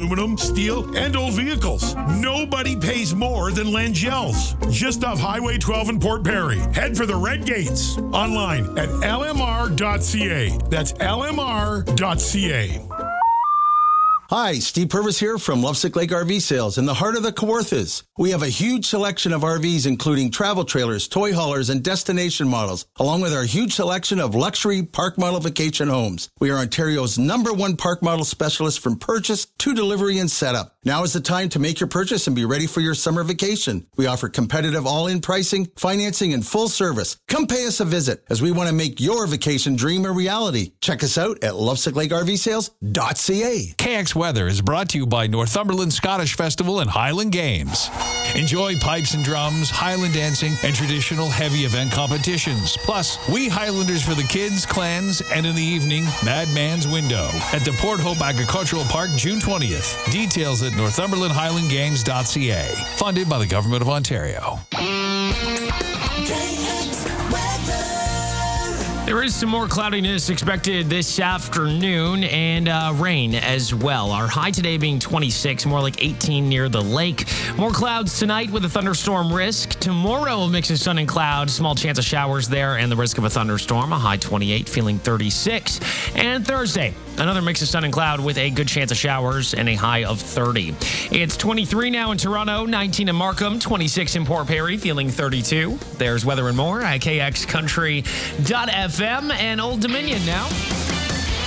aluminum, steel, and old vehicles. Nobody pays more than Langell's. Just off Highway 12 in Port Perry. Head for the Red Gates. Online at lmr.ca. That's lmr.ca. Hi, Steve Purvis here from Lovesick Lake RV Sales in the heart of the Kawarthas. We have a huge selection of RVs, including travel trailers, toy haulers, and destination models, along with our huge selection of luxury park model vacation homes. We are Ontario's #1 park model specialist from purchase to delivery and setup. Now is the time to make your purchase and be ready for your summer vacation. We offer competitive all-in pricing, financing, and full service. Come pay us a visit as we want to make your vacation dream a reality. Check us out at lovesicklakervsales.ca. KX Weather is brought to you by Northumberland Scottish Festival and Highland Games. Enjoy pipes and drums, Highland dancing, and traditional heavy event competitions. Plus, we Highlanders for the kids, clans, and in the evening, Madman's Window at the Port Hope Agricultural Park, June 20th. Details at northumberlandhighlandgames.ca. Funded by the Government of Ontario. There is some more cloudiness expected this afternoon and rain as well. Our high today being 26, more like 18 near the lake. More clouds tonight with a thunderstorm risk. Tomorrow, a mix of sun and clouds. Small chance of showers there and the risk of a thunderstorm. A high 28, feeling 36. And Thursday, another mix of sun and cloud with a good chance of showers and a high of 30. It's 23 now in Toronto, 19 in Markham, 26 in Port Perry, feeling 32. There's weather and more at kxcountry.fm and Old Dominion now.